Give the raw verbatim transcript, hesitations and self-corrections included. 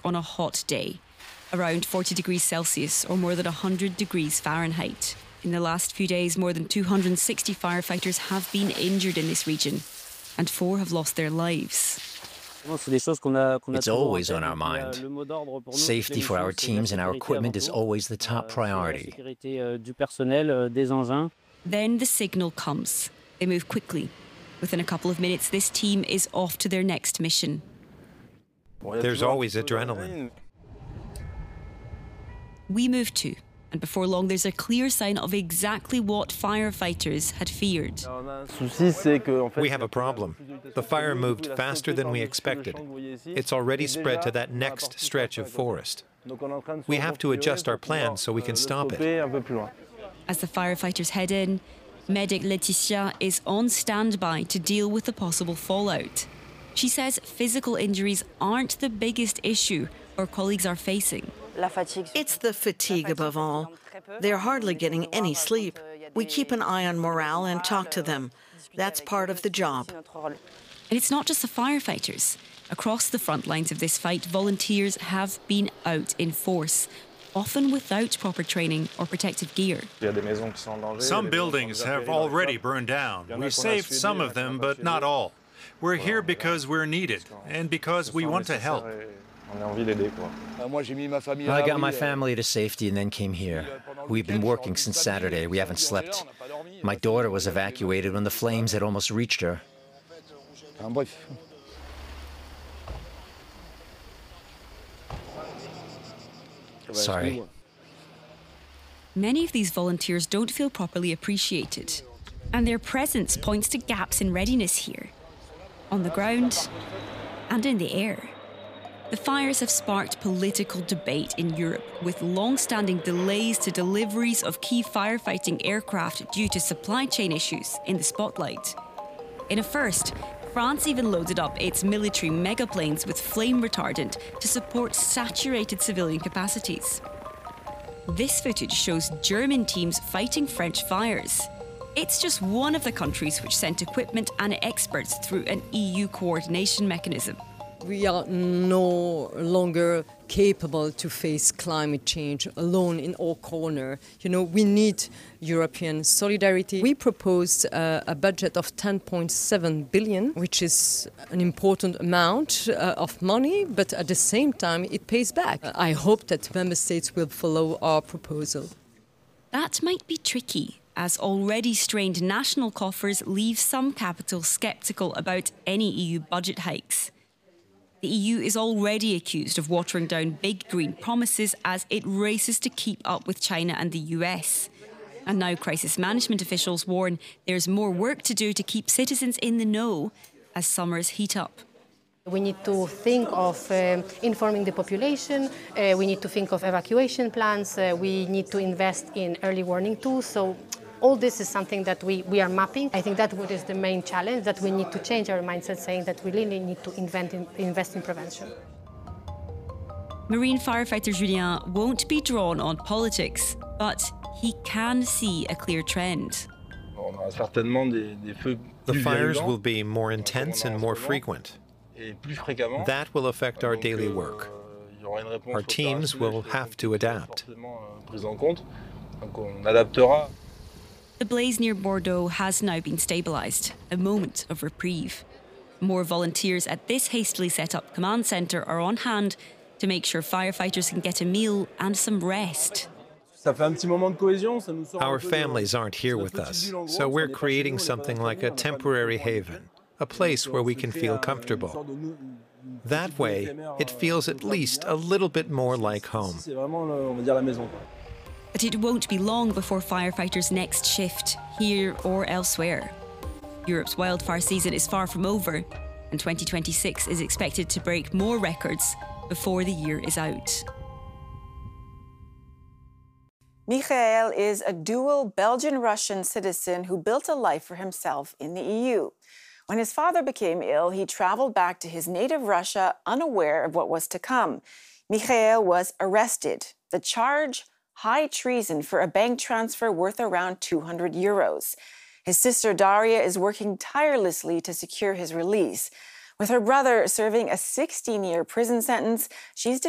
work on a hot day, around forty degrees Celsius or more than one hundred degrees Fahrenheit. In the last few days, more than two hundred sixty firefighters have been injured in this region, and four have lost their lives. It's always on our mind. Safety for our teams and our equipment is always the top priority. Then the signal comes. They move quickly. Within a couple of minutes, this team is off to their next mission. There's always adrenaline. We move too, and before long there's a clear sign of exactly what firefighters had feared. We have a problem. The fire moved faster than we expected. It's already spread to that next stretch of forest. We have to adjust our plans so we can stop it. As the firefighters head in, medic Laetitia is on standby to deal with the possible fallout. She says physical injuries aren't the biggest issue her colleagues are facing. It's the fatigue above all. They're hardly getting any sleep. We keep an eye on morale and talk to them. That's part of the job. And it's not just the firefighters. Across the front lines of this fight, volunteers have been out in force, often without proper training or protective gear. Some buildings have already burned down. We saved some of them, but not all. We're here because we're needed and because we want to help. I got my family to safety and then came here. We've been working since Saturday. We haven't slept. My daughter was evacuated when the flames had almost reached her. Sorry. Many of these volunteers don't feel properly appreciated, and their presence points to gaps in readiness here, on the ground and in the air. The fires have sparked political debate in Europe, with long-standing delays to deliveries of key firefighting aircraft due to supply chain issues in the spotlight. In a first, France even loaded up its military megaplanes with flame retardant to support saturated civilian capacities. This footage shows German teams fighting French fires. It's just one of the countries which sent equipment and experts through an E U coordination mechanism. We are no longer capable to face climate change alone in all corners. You know, we need European solidarity. We proposed uh, a budget of ten point seven billion, which is an important amount uh, of money, but at the same time it pays back. I hope that member states will follow our proposal. That might be tricky, as already strained national coffers leave some capitals sceptical about any E U budget hikes. The E U is already accused of watering down big green promises as it races to keep up with China and the U S. And now crisis management officials warn there's more work to do to keep citizens in the know as summers heat up. We need to think of um, informing the population, uh, we need to think of evacuation plans, uh, we need to invest in early warning tools. So all this is something that we, we are mapping. I think that what is the main challenge, that we need to change our mindset, saying that we really need to invent in, invest in prevention. Marine firefighter Julien won't be drawn on politics, but he can see a clear trend. The fires will be more intense and more frequent. That will affect our daily work. Our teams will have to adapt. The blaze near Bordeaux has now been stabilised, a moment of reprieve. More volunteers at this hastily set up command centre are on hand to make sure firefighters can get a meal and some rest. Our families aren't here with us, so we're creating something like a temporary haven, a place where we can feel comfortable. That way, it feels at least a little bit more like home. But it won't be long before firefighters' next shift, here or elsewhere. Europe's wildfire season is far from over, and twenty twenty-six is expected to break more records before the year is out. Michael is a dual Belgian-Russian citizen who built a life for himself in the E U. When his father became ill, he traveled back to his native Russia, unaware of what was to come. Michael was arrested. The charge? High treason for a bank transfer worth around two hundred euros. His sister Daria is working tirelessly to secure his release. With her brother serving a sixteen-year prison sentence, she's